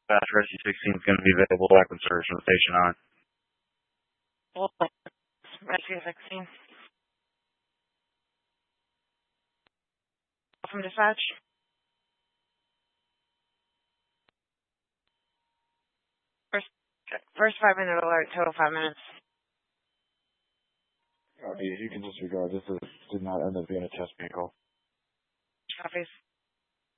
Dispatch, Rescue 16 is going to be available back when service from the station on. Rescue 16. From dispatch. First 5-minute alert, total 5 minutes. You can disregard. This did not end up being a test vehicle. Copies.